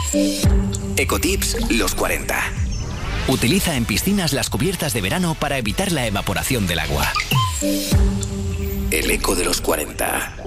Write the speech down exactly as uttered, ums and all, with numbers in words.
Ecotips los cuarenta. Utiliza en piscinas las cubiertas de verano para evitar la evaporación del agua. El eco de los cuarenta.